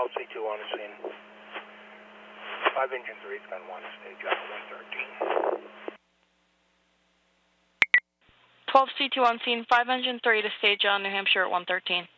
12C2 on the scene. 5 engine 3 is going to want to stage on 113. 12C2 on scene, 5 engine 3 to stage on New Hampshire at 113.